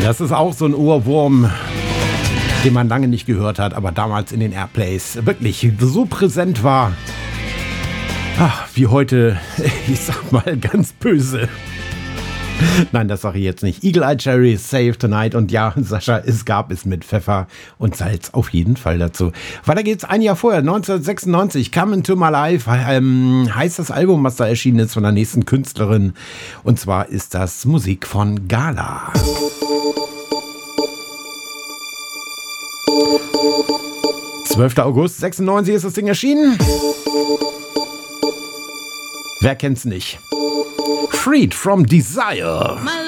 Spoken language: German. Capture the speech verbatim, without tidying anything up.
Das ist auch so ein Ohrwurm, den man lange nicht gehört hat, aber damals in den Airplays wirklich so präsent war. Ach, wie heute, ich sag mal ganz böse. Nein, das sage ich jetzt nicht. Eagle Eye Cherry, Save Tonight. Und ja, Sascha, es gab es mit Pfeffer und Salz auf jeden Fall dazu. Weiter geht's ein Jahr vorher, neunzehnhundertsechsundneunzig. Come Into My Life ähm, heißt das Album, was da erschienen ist von der nächsten Künstlerin. Und zwar ist das Musik von Gala. zwölfter August sechsundneunzig ist das Ding erschienen. Wer kennt's nicht? Freed from Desire.